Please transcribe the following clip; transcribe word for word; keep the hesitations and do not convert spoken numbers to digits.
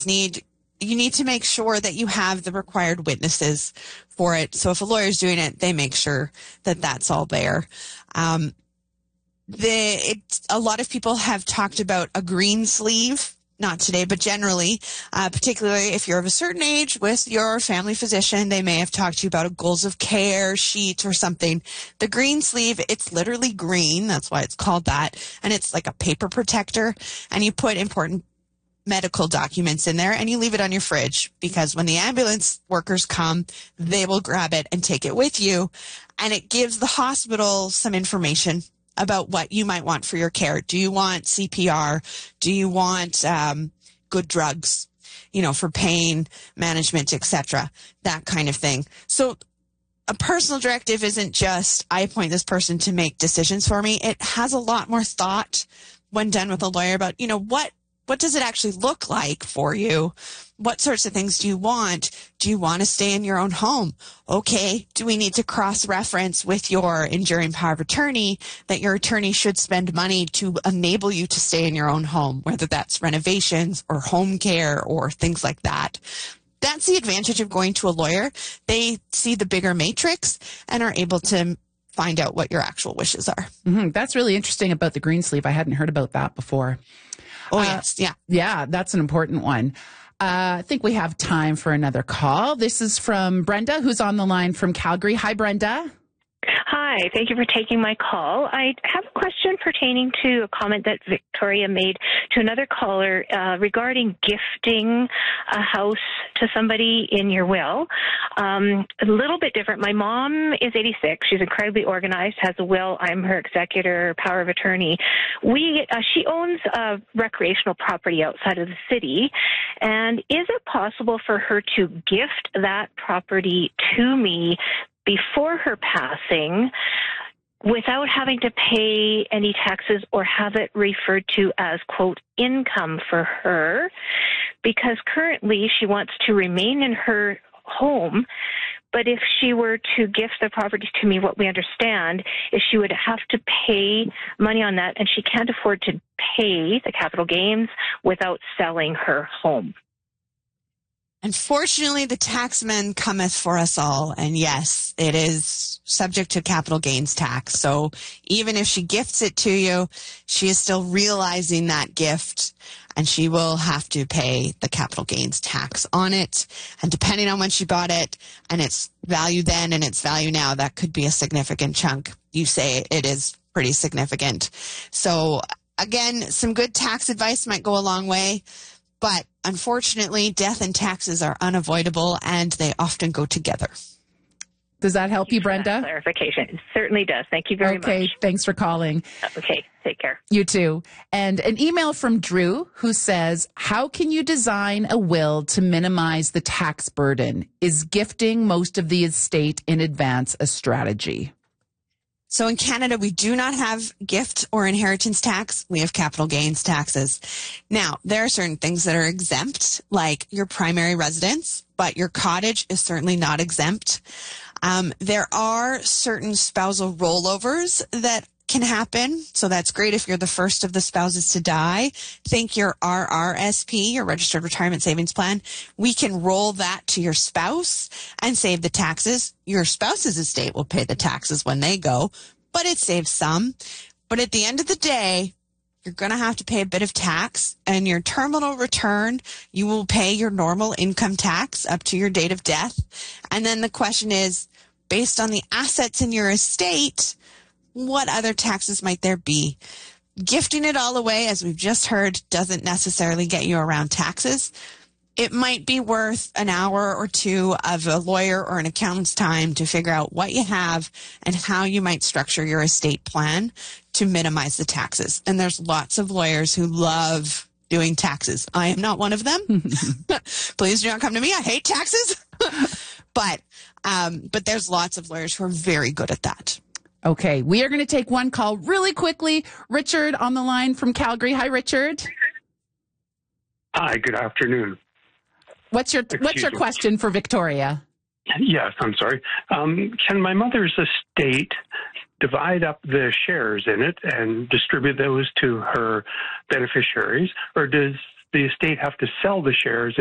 need you need to make sure that you have the required witnesses for it. So if a lawyer's doing it, they make sure that that's all there. Um, the it, a lot of people have talked about a green sleeve. Not today, but generally, uh, particularly if you're of a certain age with your family physician, they may have talked to you about a goals of care sheet or something. The green sleeve, it's literally green. That's why it's called that. And it's like a paper protector. And you put important medical documents in there and you leave it on your fridge, because when the ambulance workers come, they will grab it and take it with you. And it gives the hospital some information about what you might want for your care. Do you want C P R? Do you want um, good drugs, you know, for pain management, et cetera, that kind of thing. So a personal directive isn't just, I appoint this person to make decisions for me. It has a lot more thought when done with a lawyer about, you know, what What does it actually look like for you? What sorts of things do you want? Do you want to stay in your own home? Okay. Do we need to cross-reference with your enduring power of attorney that your attorney should spend money to enable you to stay in your own home, whether that's renovations or home care or things like that? That's the advantage of going to a lawyer. They see the bigger matrix and are able to find out what your actual wishes are. Mm-hmm. That's really interesting about the green sleeve. I hadn't heard about that before. Oh, uh, yes. Yeah. Yeah, that's an important one. Uh, I think we have time for another call. This is from Brenda, who's on the line from Calgary. Hi, Brenda. Hi, thank you for taking my call. I have a question pertaining to a comment that Victoria made to another caller uh, regarding gifting a house to somebody in your will. Um, a little bit different. My mom is eighty-six. She's incredibly organized, has a will. I'm her executor, power of attorney. We, uh, she owns a recreational property outside of the city. And is it possible for her to gift that property to me before her passing without having to pay any taxes or have it referred to as, quote, income for her? Because currently she wants to remain in her home, but if she were to gift the property to me, what we understand is she would have to pay money on that, and she can't afford to pay the capital gains without selling her home. Unfortunately, the taxman cometh for us all. And yes, it is subject to capital gains tax. So even if she gifts it to you, she is still realizing that gift, and she will have to pay the capital gains tax on it. And depending on when she bought it and its value then and its value now, that could be a significant chunk. You say it is pretty significant. So again, some good tax advice might go a long way. But unfortunately, death and taxes are unavoidable, and they often go together. Does that help Thank you, you, Brenda? Clarification. It certainly does. Thank you very okay, much. Okay, thanks for calling. Okay, take care. You too. And an email from Drew, who says, how can you design a will to minimize the tax burden? Is gifting most of the estate in advance a strategy? So in Canada, we do not have gift or inheritance tax. We have capital gains taxes. Now, there are certain things that are exempt, like your primary residence, but your cottage is certainly not exempt. Um, there are certain spousal rollovers that can happen. So that's great if you're the first of the spouses to die. Think your R R S P, your Registered Retirement Savings Plan. We can roll that to your spouse and save the taxes. Your spouse's estate will pay the taxes when they go, but it saves some. But at the end of the day, you're going to have to pay a bit of tax, and your terminal return, you will pay your normal income tax up to your date of death. And then the question is, based on the assets in your estate, what other taxes might there be? Gifting it all away, as we've just heard, doesn't necessarily get you around taxes. It might be worth an hour or two of a lawyer or an accountant's time to figure out what you have and how you might structure your estate plan to minimize the taxes. And there's lots of lawyers who love doing taxes. I am not one of them. Please do not come to me. I hate taxes. but um, but there's lots of lawyers who are very good at that. Okay, we are going to take one call really quickly. Richard on the line from Calgary. Hi, Richard. Hi, good afternoon. What's your Excuse What's your me. question for Victoria? Yes, I'm sorry. Um, can my mother's estate divide up the shares in it and distribute those to her beneficiaries, or does the estate have to sell the shares